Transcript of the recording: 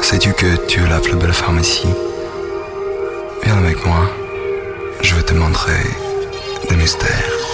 Sais-tu que tu es la plus belle femme ici? Viens avec moi, je vais te montrer des mystères.